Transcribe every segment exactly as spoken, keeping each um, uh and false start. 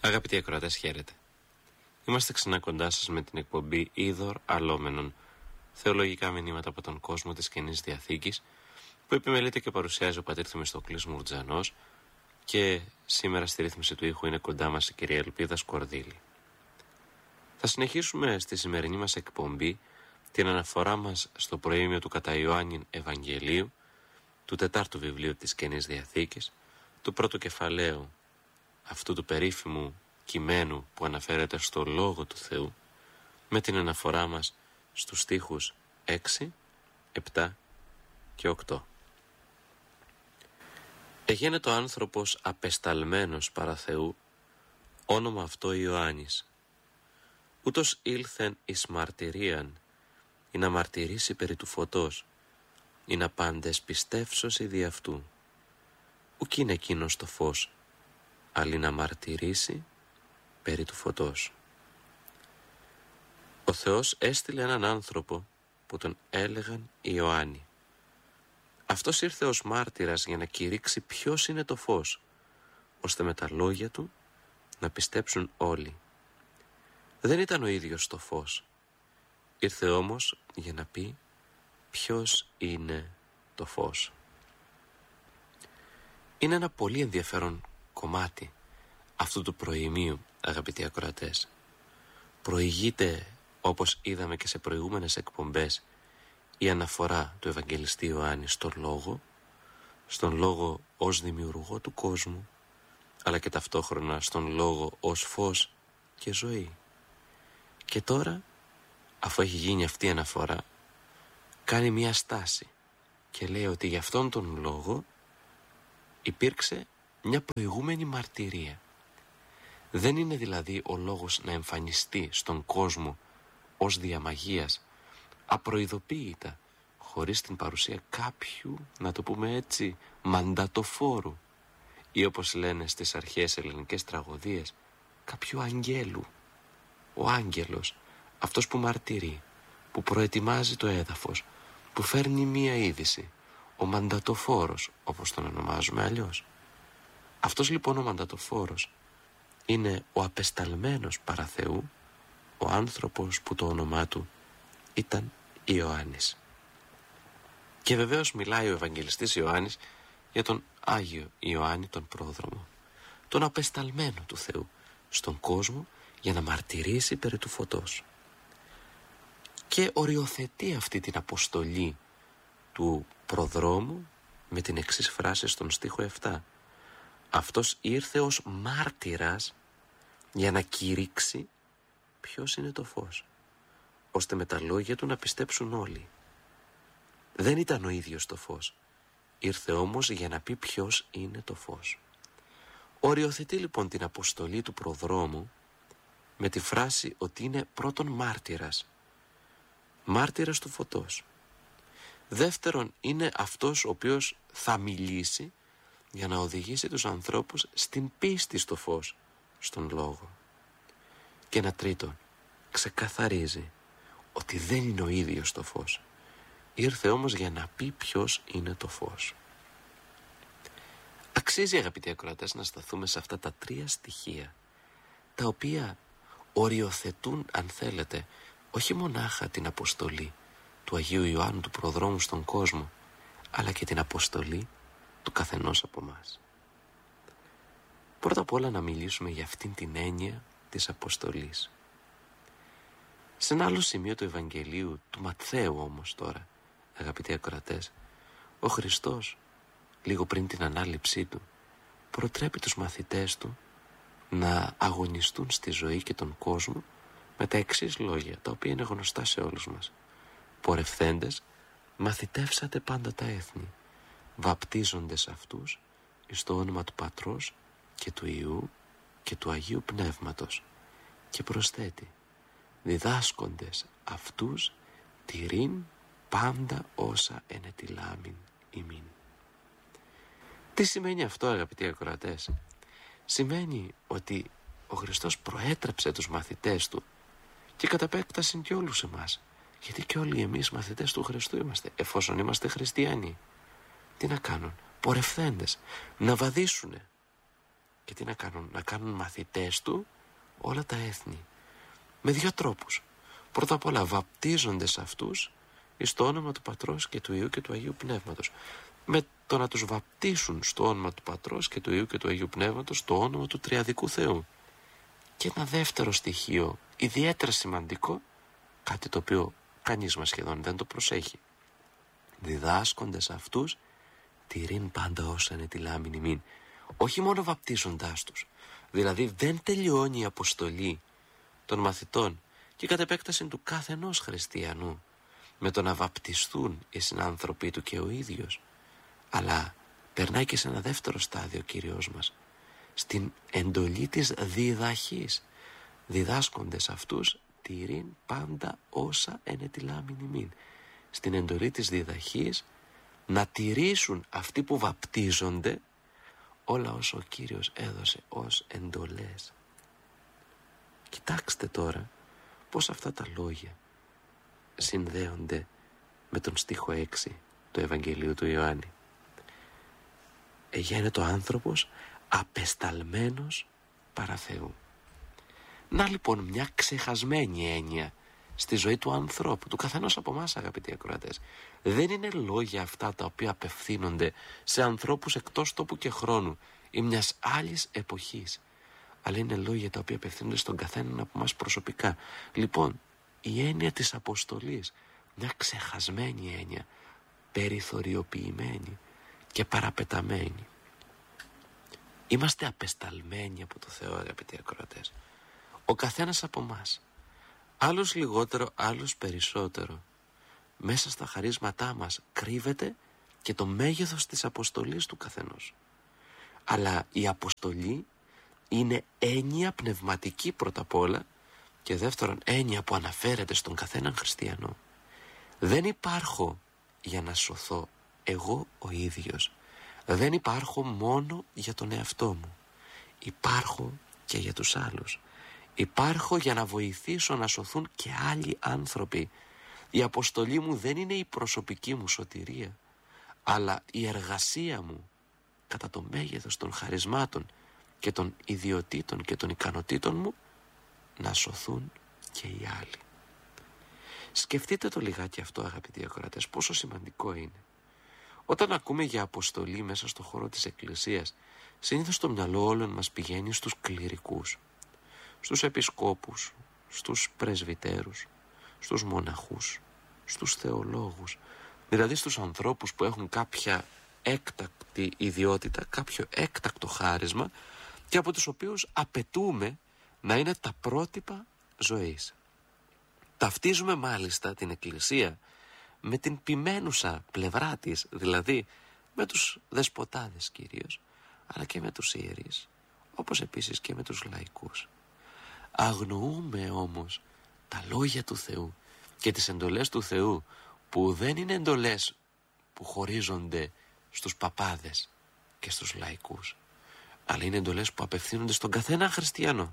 Αγαπητοί ακροατές, χαίρετε. Είμαστε ξανά κοντά σας με την εκπομπή Είδωρ Αλόμενον, θεολογικά μηνύματα από τον κόσμο της Καινής Διαθήκης, που επιμελείται και παρουσιάζει ο πατήρ Θεμιστοκλής Μουρτζανός, και σήμερα στη ρύθμιση του ήχου είναι κοντά μας η κυρία Ελπίδα Σκορδίλη. Θα συνεχίσουμε στη σημερινή μας εκπομπή την αναφορά μας στο προήμιο του κατά Ιωάννην Ευαγγελίου, του τετάρτου βιβλίου της Καινής Διαθήκης, του πρώτου κεφαλαίου αυτού του περίφημου κειμένου που αναφέρεται στο Λόγο του Θεού, με την αναφορά μας στους στίχους έξι, επτά και οκτώ. Εγένετο άνθρωπος απεσταλμένος παρά Θεού, όνομα αυτό Ιωάννης. Ούτως ήλθεν εις μαρτυρίαν, ή να μαρτυρήσει περί του φωτός, ή να πάντες πιστεύσωσι δι' αυτού. Ουκ είναι εκείνος το φως, αλλή να μαρτυρήσει περί του φωτός. Ο Θεός έστειλε έναν άνθρωπο που τον έλεγαν Ιωάννη. Αυτός ήρθε ως μάρτυρας για να κηρύξει ποιος είναι το φως, ώστε με τα λόγια του να πιστέψουν όλοι. Δεν ήταν ο ίδιος το φως. Ήρθε όμως για να πει ποιος είναι το φως. Είναι ένα πολύ ενδιαφέρον κομμάτι αυτού του προημίου, αγαπητοί ακροατές. Προηγείται, όπως είδαμε και σε προηγούμενες εκπομπές, η αναφορά του Ευαγγελιστή Ιωάννη στον Λόγο, στον Λόγο ως δημιουργό του κόσμου, αλλά και ταυτόχρονα στον Λόγο ως φως και ζωή. Και τώρα, αφού έχει γίνει αυτή η αναφορά, κάνει μία στάση και λέει ότι για αυτόν τον Λόγο υπήρξε μια προηγούμενη μαρτυρία. Δεν είναι δηλαδή ο Λόγος να εμφανιστεί στον κόσμο ως διαμαγείας, απροειδοποίητα, χωρίς την παρουσία κάποιου, να το πούμε έτσι, μαντατοφόρου, ή όπως λένε στις αρχαίες ελληνικές τραγωδίες, κάποιου αγγέλου. Ο άγγελος, αυτός που μαρτυρεί, που προετοιμάζει το έδαφος, που φέρνει μία είδηση, ο μαντατοφόρος, όπως τον ονομάζουμε αλλιώς. Αυτός λοιπόν ο μαντατοφόρος είναι ο απεσταλμένος παρά Θεού, ο άνθρωπος που το όνομά του ήταν Ιωάννης. Και βεβαίως μιλάει ο Ευαγγελιστής Ιωάννης για τον Άγιο Ιωάννη τον πρόδρομο, τον απεσταλμένο του Θεού στον κόσμο για να μαρτυρήσει περί του φωτός. Και οριοθετεί αυτή την αποστολή του προδρόμου με την εξής φράση στον στίχο επτά. Αυτός ήρθε ως μάρτυρας για να κηρύξει ποιος είναι το φως, ώστε με τα λόγια του να πιστέψουν όλοι. Δεν ήταν ο ίδιος το φως, ήρθε όμως για να πει ποιος είναι το φως. Οριοθετεί λοιπόν την αποστολή του προδρόμου με τη φράση ότι είναι πρώτον μάρτυρας, μάρτυρας του φωτός. Δεύτερον, είναι αυτός ο οποίος θα μιλήσει για να οδηγήσει τους ανθρώπους στην πίστη στο φως, στον Λόγο. Και ένα τρίτον, ξεκαθαρίζει ότι δεν είναι ο ίδιος το φως. Ήρθε όμως για να πει ποιος είναι το φως. Αξίζει, αγαπητοί ακροατές, να σταθούμε σε αυτά τα τρία στοιχεία, τα οποία οριοθετούν, αν θέλετε, όχι μονάχα την αποστολή του Αγίου Ιωάννου του προδρόμου στον κόσμο, αλλά και την αποστολή του καθενός από μας. Πρώτα απ' όλα να μιλήσουμε για αυτήν την έννοια της αποστολής. Σε ένα άλλο σημείο του Ευαγγελίου του Ματθαίου όμως τώρα, αγαπητοί ακροατές, ο Χριστός, λίγο πριν την ανάληψή του, προτρέπει τους μαθητές του να αγωνιστούν στη ζωή και τον κόσμο με τα εξής λόγια, τα οποία είναι γνωστά σε όλους μας. Πορευθέντες, μαθητεύσατε πάντα τα έθνη, βαπτίζοντες αυτούς εις το όνομα του Πατρός και του Υιού και του Αγίου Πνεύματος, και προσθέτει, διδάσκοντες αυτούς τηρήν πάντα όσα ενετιλάμην ημίν. Τι σημαίνει αυτό, αγαπητοί ακροατές? Σημαίνει ότι ο Χριστός προέτρεψε τους μαθητές του και κατ' επέκταση και όλους εμάς, γιατί και όλοι εμείς μαθητές του Χριστού είμαστε, εφόσον είμαστε χριστιανοί. Τι να κάνουν? Πορευθέντες, να βαδίσουνε. Και τι να κάνουν? Να κάνουν μαθητές του όλα τα έθνη. Με δύο τρόπους. Πρώτα απ' όλα βαπτίζονται σε αυτούς εις το όνομα του Πατρός και του Υιού και του Αγίου Πνεύματος. Με το να τους βαπτίσουν στο όνομα του Πατρός και του Υιού και του Αγίου Πνεύματος, στο όνομα του Τριαδικού Θεού. Και ένα δεύτερο στοιχείο, ιδιαίτερα σημαντικό, κάτι το οποίο κανείς μας σχεδόν δεν το προσέχει. Διδάσκονται σε αυτούς τηρήν πάντα όσα είναι τη λάμην ημίν. Όχι μόνο βαπτίζοντάς τους. Δηλαδή δεν τελειώνει η αποστολή των μαθητών και κατ' επέκταση του κάθε ενός χριστιανού με το να βαπτιστούν οι συνάνθρωποι του και ο ίδιος, αλλά περνάει και σε ένα δεύτερο στάδιο ο Κύριος μας, στην εντολή της διδαχής. Διδάσκονται σε αυτούς τηρήν πάντα όσα ενετιλάμην ημίν. Στην εντολή της διδαχής να τηρήσουν αυτοί που βαπτίζονται όλα όσα ο Κύριος έδωσε ως εντολές. Κοιτάξτε τώρα πως αυτά τα λόγια συνδέονται με τον στίχο έξι του Ευαγγελίου του Ιωάννη. Εγένετο άνθρωπος απεσταλμένος παρά Θεού. Να λοιπόν μια ξεχασμένη έννοια στη ζωή του ανθρώπου, του καθενός από εμάς, αγαπητοί ακροατές. Δεν είναι λόγια αυτά τα οποία απευθύνονται σε ανθρώπους εκτός τόπου και χρόνου ή μιας άλλης εποχής, αλλά είναι λόγια τα οποία απευθύνονται στον καθέναν από εμάς προσωπικά. Λοιπόν, η έννοια της αποστολής, μια ξεχασμένη έννοια, περιθωριοποιημένη και παραπεταμένη. Είμαστε απεσταλμένοι από το Θεό, αγαπητοί ακροατές. Ο καθένας από εμάς, άλλος λιγότερο, άλλος περισσότερο, μέσα στα χαρίσματά μας κρύβεται και το μέγεθος της αποστολής του καθενός. Αλλά η αποστολή είναι έννοια πνευματική πρώτα απ' όλα και δεύτερον έννοια που αναφέρεται στον καθέναν χριστιανό. Δεν υπάρχω για να σωθώ εγώ ο ίδιος. Δεν υπάρχω μόνο για τον εαυτό μου. Υπάρχω και για τους άλλους. Υπάρχω για να βοηθήσω να σωθούν και άλλοι άνθρωποι. Η αποστολή μου δεν είναι η προσωπική μου σωτηρία, αλλά η εργασία μου κατά το μέγεθος των χαρισμάτων και των ιδιωτήτων και των ικανοτήτων μου να σωθούν και οι άλλοι. Σκεφτείτε το λιγάκι αυτό, αγαπητοί ακροατές, πόσο σημαντικό είναι. Όταν ακούμε για αποστολή μέσα στο χώρο της Εκκλησίας, συνήθως το μυαλό όλων μας πηγαίνει στους κληρικούς, στους επισκόπους, στους πρεσβυτέρους, στους μοναχούς, στους θεολόγους, δηλαδή στους ανθρώπους που έχουν κάποια έκτακτη ιδιότητα, κάποιο έκτακτο χάρισμα και από τους οποίους απαιτούμε να είναι τα πρότυπα ζωής. Ταυτίζουμε μάλιστα την Εκκλησία με την ποιμένουσα πλευρά της, δηλαδή με τους δεσποτάδες κυρίως, αλλά και με τους ιερείς, όπως επίσης και με τους λαϊκούς. Αγνοούμε όμως τα λόγια του Θεού και τις εντολές του Θεού, που δεν είναι εντολές που χωρίζονται στους παπάδες και στους λαϊκούς, αλλά είναι εντολές που απευθύνονται στον καθένα χριστιανό.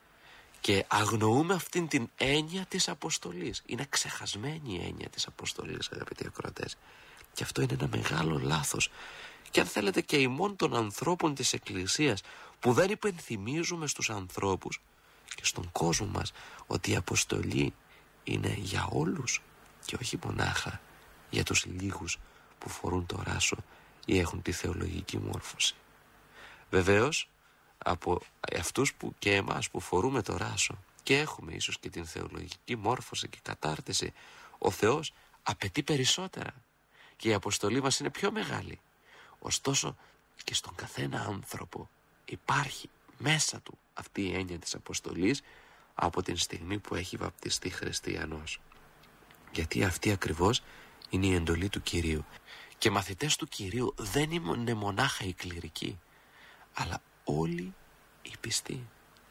Και αγνοούμε αυτήν την έννοια της αποστολής. Είναι ξεχασμένη η έννοια της αποστολής, αγαπητοί ακροατές. Και αυτό είναι ένα μεγάλο λάθος. Και αν θέλετε και ημών των ανθρώπων της Εκκλησίας, που δεν υπενθυμίζουμε στους ανθρώπους και στον κόσμο μας ότι η αποστολή είναι για όλους και όχι μονάχα για τους λίγους που φορούν το ράσο ή έχουν τη θεολογική μόρφωση. Βεβαίως, από αυτούς που και εμάς που φορούμε το ράσο και έχουμε ίσως και την θεολογική μόρφωση και κατάρτιση, ο Θεός απαιτεί περισσότερα και η αποστολή μας είναι πιο μεγάλη. Ωστόσο και στον καθένα άνθρωπο υπάρχει μέσα του αυτή η έννοια της αποστολής από την στιγμή που έχει βαπτιστεί χριστιανός. Γιατί αυτή ακριβώς είναι η εντολή του Κυρίου. Και μαθητές του Κυρίου δεν είναι μονάχα οι κληρικοί, αλλά όλοι οι πιστοί.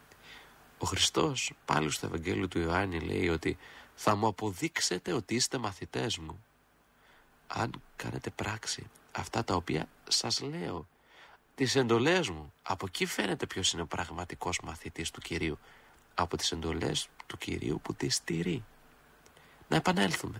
Ο Χριστός πάλι στο Ευαγγέλιο του Ιωάννη λέει ότι θα μου αποδείξετε ότι είστε μαθητές μου αν κάνετε πράξη αυτά τα οποία σας λέω, τις εντολές μου. Από εκεί φαίνεται ποιος είναι ο πραγματικός μαθητής του Κυρίου, από τις εντολές του Κυρίου που τις στηρεί. Να επανέλθουμε.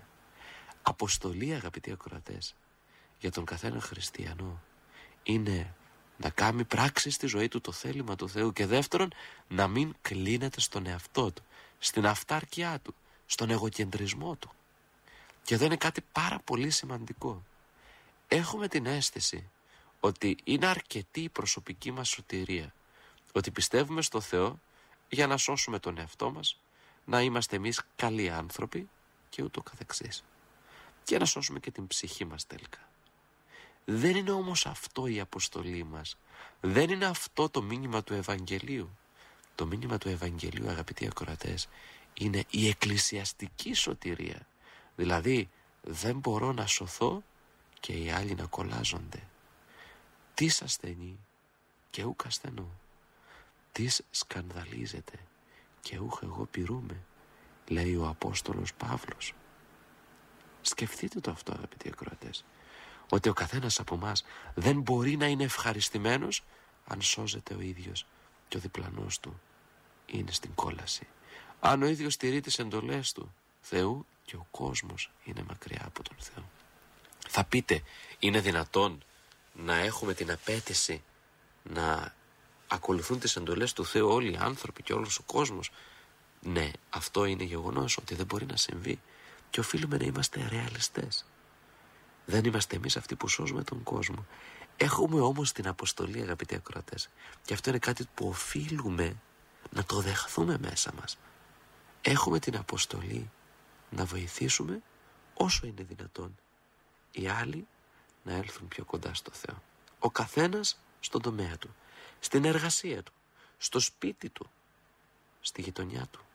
Αποστολή, αγαπητοί ακροατές, για τον καθένα χριστιανό είναι να κάνει πράξη στη ζωή του το θέλημα του Θεού, και δεύτερον να μην κλείνεται στον εαυτό του, στην αυτάρκειά του, στον εγωκεντρισμό του. Και εδώ είναι κάτι πάρα πολύ σημαντικό. Έχουμε την αίσθηση ότι είναι αρκετή η προσωπική μας σωτηρία, ότι πιστεύουμε στο Θεό για να σώσουμε τον εαυτό μας, να είμαστε εμείς καλοί άνθρωποι και ούτω καθεξής, και να σώσουμε και την ψυχή μας τελικά. Δεν είναι όμως αυτό η αποστολή μας. Δεν είναι αυτό το μήνυμα του Ευαγγελίου. Το μήνυμα του Ευαγγελίου, αγαπητοί ακροατές, είναι η εκκλησιαστική σωτηρία. Δηλαδή δεν μπορώ να σωθώ και οι άλλοι να κολλάζονται. Τις ασθενεί και ούκ ασθενώ, τις σκανδαλίζεται και ούχ εγώ πειρούμε, λέει ο Απόστολος Παύλος. Σκεφτείτε το αυτό, αγαπητοί ακροατές, ότι ο καθένας από μας δεν μπορεί να είναι ευχαριστημένος αν σώζεται ο ίδιος και ο διπλανός του είναι στην κόλαση. Αν ο ίδιος τηρεί τις εντολές του Θεού και ο κόσμος είναι μακριά από τον Θεό. Θα πείτε, είναι δυνατόν να έχουμε την απέτηση να ακολουθούν τις εντολές του Θεού όλοι οι άνθρωποι και όλος ο κόσμος? Ναι, αυτό είναι γεγονός ότι δεν μπορεί να συμβεί, και οφείλουμε να είμαστε ρεαλιστές. Δεν είμαστε εμείς αυτοί που σώζουμε τον κόσμο. Έχουμε όμως την αποστολή, αγαπητοί ακροατές, και αυτό είναι κάτι που οφείλουμε να το δεχθούμε μέσα μας. Έχουμε την αποστολή να βοηθήσουμε όσο είναι δυνατόν οι άλλοι να έλθουν πιο κοντά στο Θεό. Ο καθένας στον τομέα του, στην εργασία του, στο σπίτι του, στη γειτονιά του,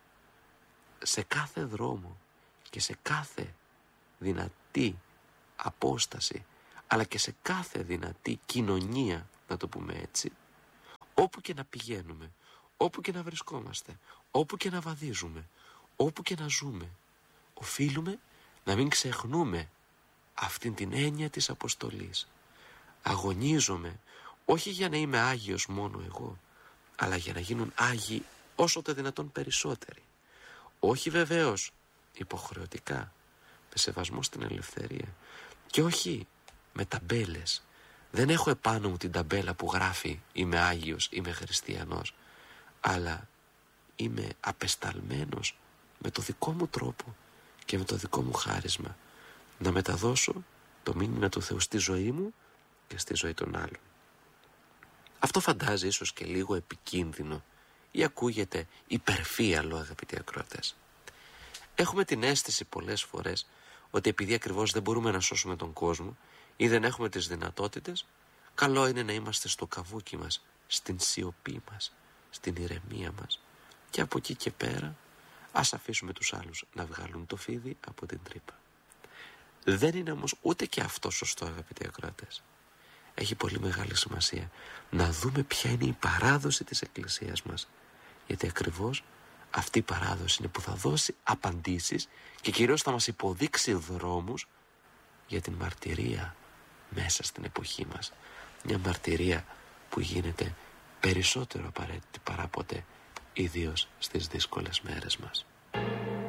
σε κάθε δρόμο και σε κάθε δυνατή απόσταση, αλλά και σε κάθε δυνατή κοινωνία, να το πούμε έτσι, όπου και να πηγαίνουμε, όπου και να βρισκόμαστε, όπου και να βαδίζουμε, όπου και να ζούμε, οφείλουμε να μην ξεχνούμε αυτήν την έννοια της αποστολής. Αγωνίζομαι όχι για να είμαι Άγιος μόνο εγώ, αλλά για να γίνουν Άγιοι όσο το δυνατόν περισσότεροι. Όχι βεβαίως υποχρεωτικά, με σεβασμό στην ελευθερία, και όχι με ταμπέλες. Δεν έχω επάνω μου την ταμπέλα που γράφει είμαι Άγιος, είμαι Χριστιανός, αλλά είμαι απεσταλμένος με το δικό μου τρόπο και με το δικό μου χάρισμα να μεταδώσω το μήνυμα του Θεού στη ζωή μου και στη ζωή των άλλων. Αυτό φαντάζει ίσως και λίγο επικίνδυνο ή ακούγεται υπερφύαλο, αγαπητοί ακροατές. Έχουμε την αίσθηση πολλές φορές ότι επειδή ακριβώς δεν μπορούμε να σώσουμε τον κόσμο ή δεν έχουμε τις δυνατότητες, καλό είναι να είμαστε στο καβούκι μας, στην σιωπή μας, στην ηρεμία μας, και από εκεί και πέρα ας αφήσουμε τους άλλους να βγάλουν το φίδι από την τρύπα. Δεν είναι όμως ούτε και αυτό σωστό, αγαπητοί ακροατές. Έχει πολύ μεγάλη σημασία να δούμε ποια είναι η παράδοση της Εκκλησίας μας, γιατί ακριβώς αυτή η παράδοση είναι που θα δώσει απαντήσεις και κυρίως θα μας υποδείξει δρόμους για την μαρτυρία μέσα στην εποχή μας. Μια μαρτυρία που γίνεται περισσότερο απαραίτητη παρά ποτέ, ιδίως στις δύσκολες μέρες μας.